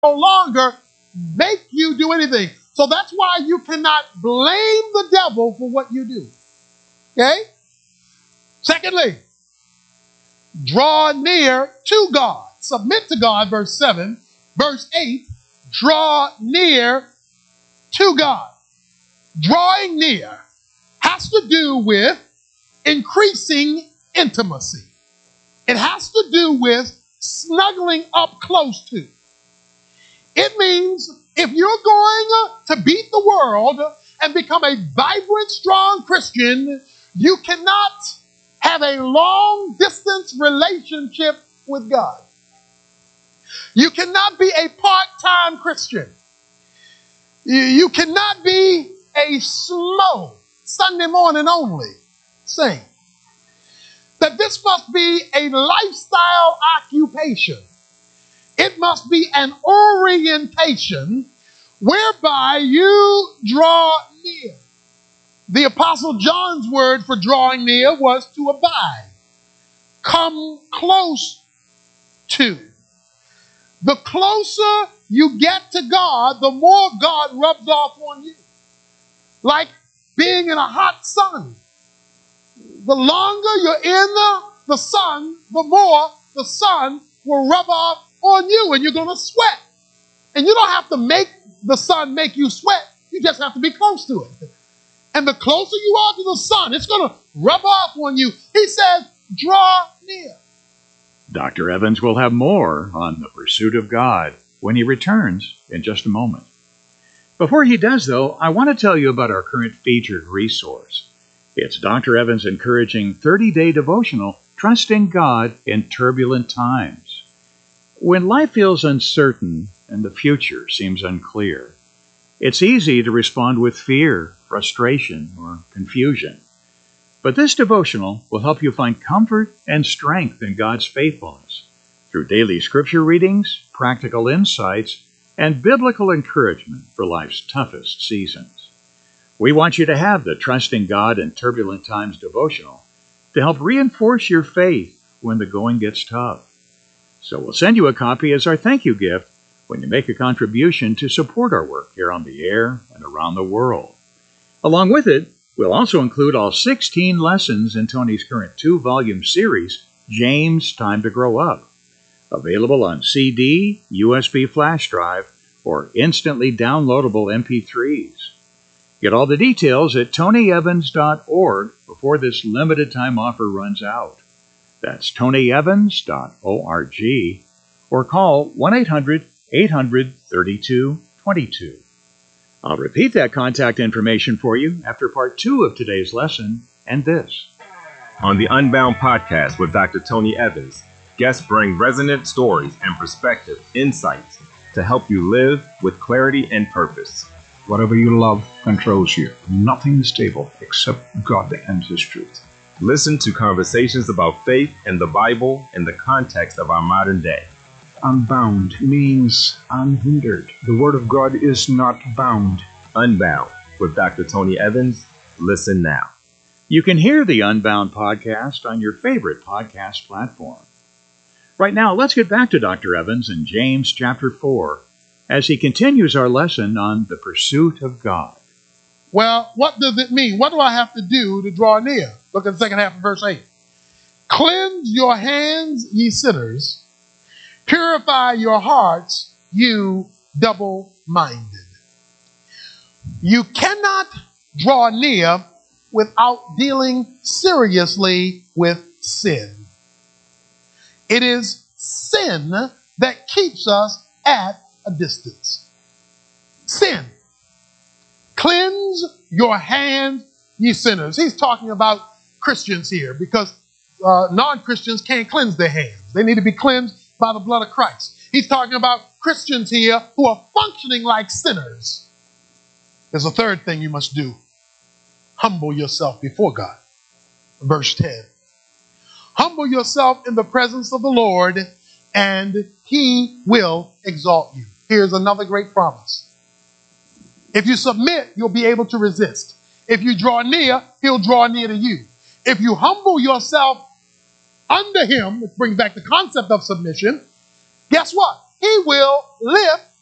no longer make you do anything. So that's why you cannot blame the devil for what you do. Okay? Secondly, draw near to God. Submit to God, verse 7. Verse 8, draw near to God. Drawing near has to do with increasing intimacy. It has to do with snuggling up close to. It means if you're going to beat the world and become a vibrant, strong Christian, you cannot have a long-distance relationship with God. You cannot be a part-time Christian. You cannot be a slow, Sunday morning only saint. That this must be a lifestyle occupation. It must be an orientation whereby you draw near. The Apostle John's word for drawing near was to abide. Come close to. The closer you get to God, the more God rubs off on you. Like being in a hot sun. The longer you're in the sun, the more the sun will rub off on you and you're going to sweat. And you don't have to make the sun make you sweat. You just have to be close to it. And the closer you are to the sun, it's going to rub off on you. He says, draw near. Dr. Evans will have more on the pursuit of God when he returns in just a moment. Before he does, though, I want to tell you about our current featured resource. It's Dr. Evans' encouraging 30-day devotional, Trusting God in Turbulent Times. When life feels uncertain and the future seems unclear, it's easy to respond with fear, frustration, or confusion. But this devotional will help you find comfort and strength in God's faithfulness through daily scripture readings, practical insights, and biblical encouragement for life's toughest seasons. We want you to have the Trusting God in Turbulent Times devotional to help reinforce your faith when the going gets tough. So we'll send you a copy as our thank you gift when you make a contribution to support our work here on the air and around the world. Along with it, we'll also include all 16 lessons in Tony's current 2-volume series, James, Time to Grow Up, available on CD, USB flash drive, or instantly downloadable MP3s. Get all the details at tonyevans.org before this limited time offer runs out. That's tonyevans.org, or call 1-800-800-3222. I'll repeat that contact information for you after part 2 of today's lesson and this. On the Unbound podcast with Dr. Tony Evans, guests bring resonant stories and perspective insights to help you live with clarity and purpose. Whatever you love controls you. Nothing is stable except God and His truth. Listen to conversations about faith and the Bible in the context of our modern day. Unbound means unhindered. The Word of God is not bound. Unbound with Dr. Tony Evans. Listen now. You can hear the Unbound podcast on your favorite podcast platform. Right now, let's get back to Dr. Evans in James chapter 4 as he continues our lesson on the pursuit of God. Well, what does it mean? What do I have to do to draw near? Look at the second half of verse 8. Cleanse your hands, ye sinners. Purify your hearts, you double-minded. You cannot draw near without dealing seriously with sin. It is sin that keeps us at a distance. Sin. Cleanse your hands, ye sinners. He's talking about Christians here because non-Christians can't cleanse their hands. They need to be cleansed by the blood of Christ. He's talking about Christians here who are functioning like sinners. There's a third thing you must do. Humble yourself before God. Verse 10. Humble yourself in the presence of the Lord, and He will exalt you. Here's another great promise. If you submit, you'll be able to resist. If you draw near, He'll draw near to you. If you humble yourself under Him, which brings back the concept of submission, guess what? He will lift